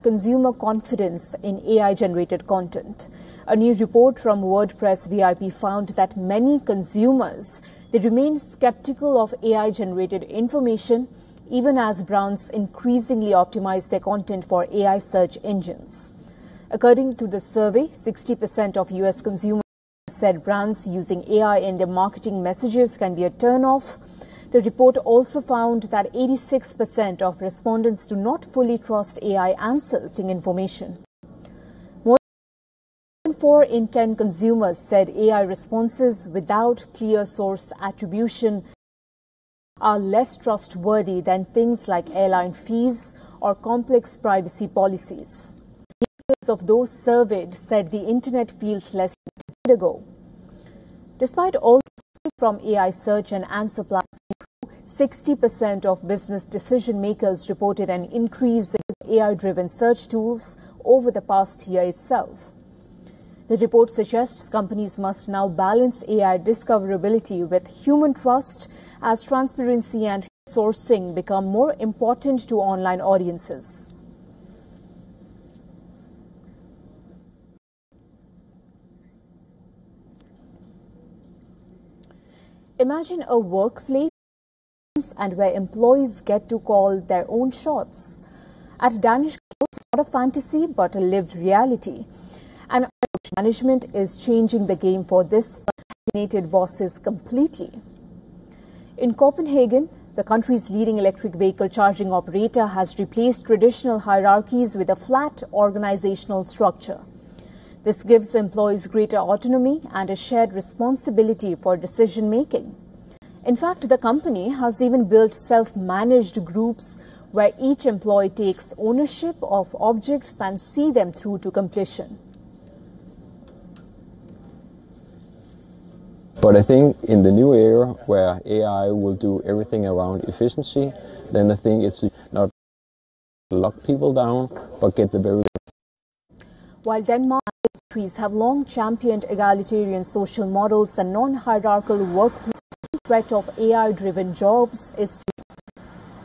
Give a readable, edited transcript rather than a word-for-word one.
consumer confidence in AI-generated content. A new report from WordPress VIP found that many consumers, they remain skeptical of AI-generated information even as brands increasingly optimize their content for AI search engines. According to the survey, 60% of US consumers said brands using AI in their marketing messages can be a turn-off. The report also found that 86% of respondents do not fully trust AI answering information. More than 4 in 10 consumers said AI responses without clear source attribution are less trustworthy than things like airline fees or complex privacy policies. Of those surveyed said the internet feels less than a decade ago. Despite all from AI search and answer platforms, 60% of business decision makers reported an increase in AI-driven search tools over the past year itself. The report suggests companies must now balance AI discoverability with human trust as transparency and sourcing become more important to online audiences. Imagine a workplace and where employees get to call their own shots. At Danish, it's not a fantasy but a lived reality. And management is changing the game for this opinionated bosses completely. In Copenhagen, the country's leading electric vehicle charging operator has replaced traditional hierarchies with a flat organizational structure. This gives employees greater autonomy and a shared responsibility for decision-making. In fact, the company has even built self-managed groups where each employee takes ownership of objects and see them through to completion. But I think in the new era where AI will do everything around efficiency, then I think it's not lock people down, but get the very... While Denmark and other countries have long championed egalitarian social models and non-hierarchical workplace, the threat of AI-driven jobs is